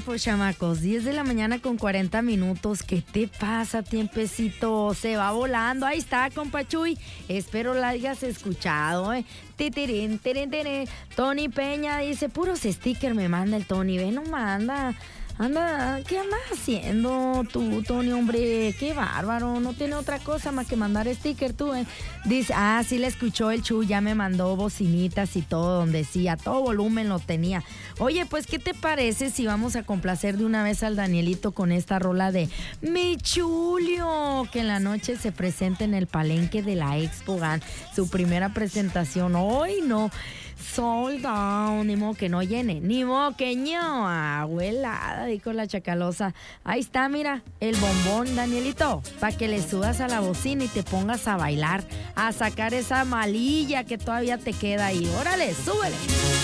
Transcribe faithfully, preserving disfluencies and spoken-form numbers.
tiempo, chamacos. diez de la mañana con cuarenta minutos. ¿Qué te pasa, tiempecito? Se va volando. Ahí está, compa Chuy. Espero la hayas escuchado, ¿eh? Titirín, tirín, tirín. Tony Peña dice, puros stickers me manda el Tony. Ve, no manda. Anda, ¿qué andas haciendo tú, Tony, hombre? Qué bárbaro, no tiene otra cosa más que mandar sticker tú, ¿eh? Dice, ah, sí le escuchó el Chu, ya me mandó bocinitas y todo, donde sí, a todo volumen lo tenía. Oye, pues, ¿qué te parece si vamos a complacer de una vez al Danielito con esta rola de Mi Chulio, que en la noche se presenta en el palenque de la Expo Gan, su primera presentación? Hoy no, sold out, ni modo que no llene, ni modo que no, abuelada, dijo la chacalosa. Ahí está, mira, el bombón, Danielito, para que le subas a la bocina y te pongas a bailar, a sacar esa malilla que todavía te queda ahí. Órale, súbele.